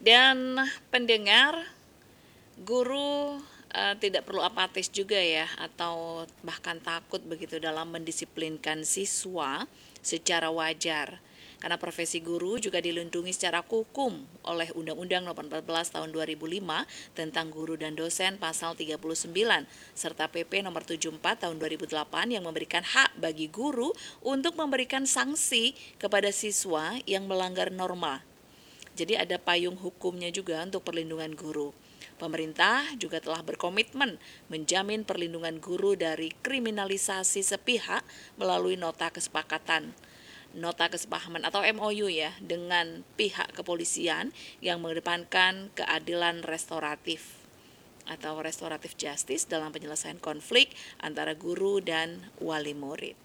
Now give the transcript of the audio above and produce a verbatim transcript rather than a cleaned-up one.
Dan pendengar, guru uh, tidak perlu apatis juga ya, atau bahkan takut begitu dalam mendisiplinkan siswa secara wajar. Karena profesi guru juga dilindungi secara hukum oleh Undang-Undang Nomor empat belas Tahun dua ribu lima tentang guru dan dosen pasal tiga puluh sembilan serta P P Nomor tujuh puluh empat Tahun dua ribu delapan yang memberikan hak bagi guru untuk memberikan sanksi kepada siswa yang melanggar norma. Jadi ada payung hukumnya juga untuk perlindungan guru. Pemerintah juga telah berkomitmen menjamin perlindungan guru dari kriminalisasi sepihak melalui nota kesepakatan. Nota kesepahaman atau M O U ya dengan pihak kepolisian yang mengedepankan keadilan restoratif atau restoratif justice dalam penyelesaian konflik antara guru dan wali murid.